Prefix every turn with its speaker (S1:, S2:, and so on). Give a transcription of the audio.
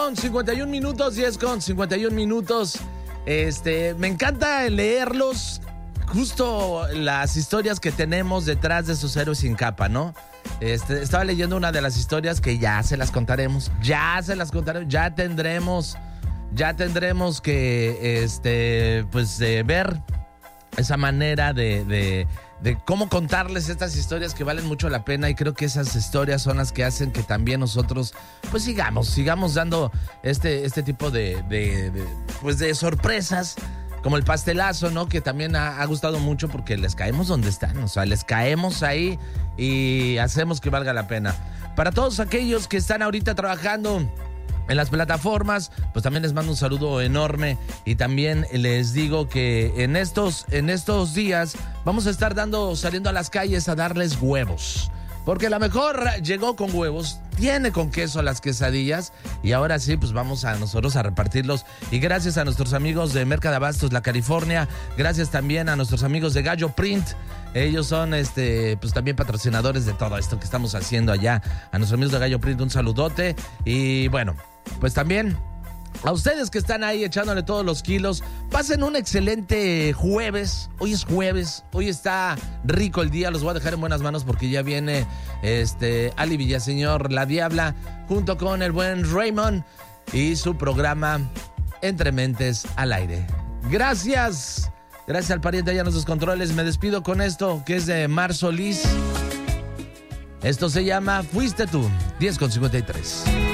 S1: Con 51 minutos, 10 con 51 minutos. Me encanta leerlos, justo las historias que tenemos detrás de esos héroes sin capa, ¿no? Estaba leyendo una de las historias que ya se las contaremos, ya tendremos que, ver esa manera de cómo contarles estas historias que valen mucho la pena, y creo que esas historias son las que hacen que también nosotros pues sigamos dando este tipo de sorpresas, como el pastelazo, ¿no? Que también ha gustado mucho porque les caemos donde están, o sea, les caemos ahí y hacemos que valga la pena. Para todos aquellos que están ahorita trabajando en las plataformas, pues también les mando un saludo enorme, y también les digo que en estos días vamos a estar saliendo a las calles a darles huevos, porque la mejor llegó con huevos, tiene con queso las quesadillas, y ahora sí, pues vamos a nosotros a repartirlos. Y gracias a nuestros amigos de Merca de Abastos, La California, gracias también a nuestros amigos de Gallo Print. Ellos son pues también patrocinadores de todo esto que estamos haciendo allá. A nuestros amigos de Gallo Print, un saludote. Y bueno, pues también a ustedes que están ahí echándole todos los kilos, pasen un excelente jueves. Hoy es jueves, hoy está rico el día. Los voy a dejar en buenas manos porque ya viene Ali Villaseñor, La Diabla, junto con el buen Raymond y su programa Entre Mentes al Aire. Gracias al pariente allá en los controles. Me despido con esto que es de Mar Solís. Esto se llama Fuiste Tú, 10 con 53.